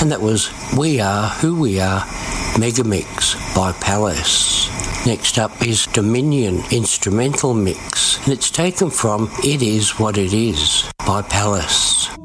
And that was We Are Who We Are Megamix by Palace. Next up is Dominion Instrumental Mix, and it's taken from It Is What It Is by Palace.